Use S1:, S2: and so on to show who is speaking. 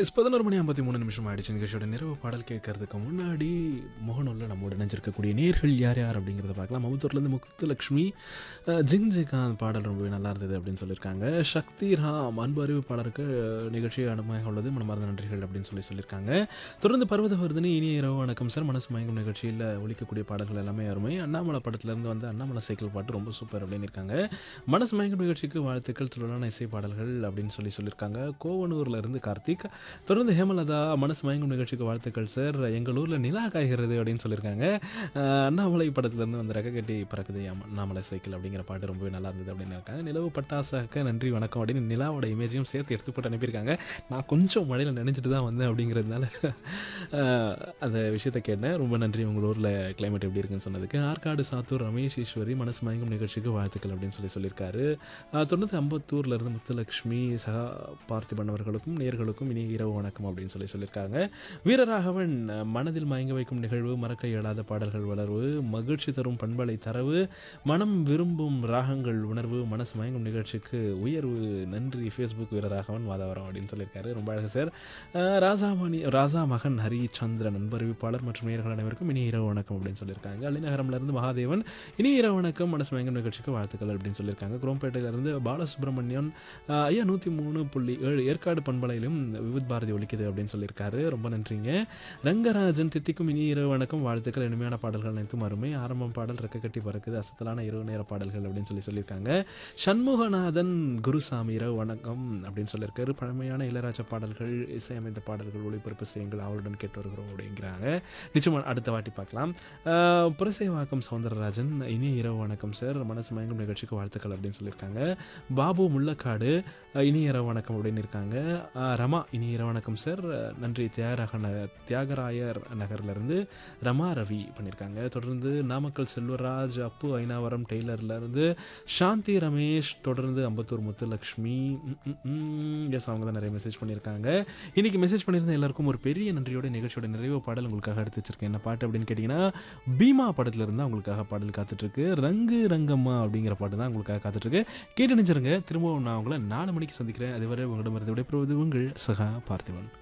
S1: S 11:53 ஆயிடுச்சு. நிகழ்ச்சியோட நிறைவு பாடல் கேட்கறதுக்கு முன்னாடி மோகனூரில் நம்மோட இணைஞ்சிருக்கக்கூடிய நேர்கள் யார் யார் அப்படிங்கிறத பார்க்கலாம். அமுத்தூர்லேருந்து முத்துலக்ஷ்மி ஜிங் ஜிகாந்த் பாடல் ரொம்பவே நல்லா இருந்தது அப்படின்னு சொல்லியிருக்காங்க. சக்தி ராம் அன்பு அறிவிப்பாளருக்கு நிகழ்ச்சி அனுமதியாக உள்ளது மனமார்ந்த நன்றிகள் அப்படின்னு சொல்லியிருக்காங்க. தொடர்ந்து பர்வதவர்தினி இனிய இரவு வணக்கம் சார். மனசு மயங்கும் நிகழ்ச்சியில் ஒலிக்கக்கூடிய பாடல்கள் எல்லாமே அருமை. அண்ணாமலை படத்துலேருந்து வந்து அண்ணாமலை சைக்கிள் பாட்டு ரொம்ப சூப்பர் அப்படின்னு இருக்காங்க. மனசு மயங்கும் நிகழ்ச்சிக்கு வாழ்த்துக்கள், துள்ளலான இசை பாடல்கள் அப்படின்னு சொல்லியிருக்காங்க. கோவனூரில் இருந்து கார்த்திக். தொடர்ந்து ஹேமலதா மனசு மயங்கும் நிகழ்ச்சிக்கு வாழ்த்துக்கள் சார். எங்கள் ஊரில் நிலா காய்கிறது அப்படின்னு சொல்லியிருக்காங்க. அண்ணாமலை படத்துலேருந்து வந்து ரெக்க கட்டி பறக்குது அண்ணாமலை சைக்கிள் அப்படிங்கிற பாட்டு ரொம்பவே நல்லா இருந்தது அப்படின்னு இருக்காங்க. நிலவு பட்டாசாக்க நன்றி வணக்கம் அப்படின்னு நிலாவோட இமேஜையும் சேர்த்து எடுத்து போட்டு அனுப்பியிருக்காங்க. நான் கொஞ்சம் மழையில் நினைச்சிட்டு தான் வந்தேன் அப்படிங்கிறதுனால அந்த விஷயத்தை கேட்டேன். ரொம்ப நன்றி உங்கள் ஊரில் கிளைமேட் எப்படி இருக்குன்னு சொன்னதுக்கு. ஆற்காடு சாத்தூர் ரமேஷ் ஈஸ்வரி மனசு மயங்கும் நிகழ்ச்சிக்கு வாழ்த்துக்கள் அப்படின்னு சொல்லியிருக்காரு. தொடர்ந்து அம்பத்தூர்லேருந்து முத்துலக்ஷ்மி சகா பார்த்திபன் அவர்களுக்கும் நேர்களுக்கும் இனி இரவு வணக்கம் அப்படின்னு சொல்லியிருக்காங்க. வீரராகவன் மனதில் மயங்க வைக்கும் நிகழ்வு, மறக்க இயலாத பாடல்கள் வளர்வு, மகிழ்ச்சி தரும் பண்பலை தரவு, மனம் விரும்பும் ராகங்கள் உணர்வு, மனசு மயங்கும் நிகழ்ச்சிக்கு உயர்வு, நன்றி ஃபேஸ்புக் வீரராகவன் மாதவரம் அப்படின்னு சொல்லியிருக்காரு. ரொம்ப அழகு சார். ராஜா மகன் ஹரிச்சந்திரன் அன்பறிவிப்பாளர் மற்றும் நேயர்கள் அனைவருக்கும் இனி இரவு வணக்கம் அப்படின்னு சொல்லியிருக்காங்க. அலிநகரம்லேருந்து மகாதேவன் இனி இரவு வணக்கம் மனசு மயங்கும் நிகழ்ச்சிக்கு வாழ்த்துக்கள் அப்படின்னு சொல்லியிருக்காங்க. குரோம்பேட்டையிலேருந்து பாலசுப்ரமணியன் ஐயா 103.7 ஏற்காடு பண்பலையிலும் விவித் பாரதி ஒலிக்குது அப்படின்னு சொல்லியிருக்காரு. ரொம்ப நன்றிங்க. ரங்கராஜன் தித்திக்கும் இனி இரவு வணக்கம் வாழ்த்துக்கள், இனிமையான பாடல்கள் அனைத்தும் அருமை, ஆரம்பம் பாடல் ரெக்க கட்டி பறக்குது, அசத்தலான இரவு நேர பாடல்கள் அப்படின்னு சொல்லியிருக்காங்க. சண்முகநாதன் குருசாமி இரவு வணக்கம் அப்படின்னு சொல்லியிருக்காரு. பழமையான இளையராஜா பாடல்கள், இசையமைந்த பாடல்கள் ஒளிபரப்பு செய்யுங்கள், அவருடன் கேட்டு வருகிறோம் அப்படிங்கிறாங்க. நிச்சயமாக அடுத்த வாட்டி பார்க்கலாம். புரசைவாக்கம் சௌந்தரராஜன் இனி இரவு வணக்கம் சார், மனசு மயங்கும் நிகழ்ச்சிக்கு வாழ்த்துக்கள் அப்படின்னு சொல்லியிருக்காங்க. பாபு முள்ளக்காடு இனி இரவு வணக்கம் அப்படின்னு இருக்காங்க. ரமா இனி இரவு வணக்கம் சார், நன்றி. தியாகராயர் நகர்லேருந்து ரமா ரவி பண்ணியிருக்காங்க. தொடர்ந்து நாமக்கல் செல்வராஜ், அப்பு ஐனாவரம் டெய்லர்லேருந்து சாந்தி ரமேஷ், தொடர்ந்து அம்பத்தூர் முத்துலக்ஷ்மி. எஸ், அவங்க தான் நிறைய மெசேஜ் பண்ணியிருக்காங்க. இன்றைக்கி மெசேஜ் பண்ணியிருந்த எல்லாருக்கும் ஒரு பெரிய நன்றியோட நிகழ்ச்சியோட நிறைவு பாடல் உங்களுக்காக எடுத்து வச்சிருக்கேன். என்ன பாட்டு அப்படின்னு கேட்டிங்கன்னா, பீமா படத்தில் இருந்தால் உங்களுக்காக பாடல் காத்துட்ருக்கு. ரங்கு ரங்கம்மா அப்படிங்கிற பாட்டு தான் உங்களுக்காக காத்துட்ருக்கு. கேட்டு நினைச்சிருங்க. திரும்பவும் நான் உங்களை 4 மணிக்கு சந்திக்கிறேன். அதுவரை உங்களிடமிருந்து விடைபெறுவது உங்கள் சகா பார்த்திபன்.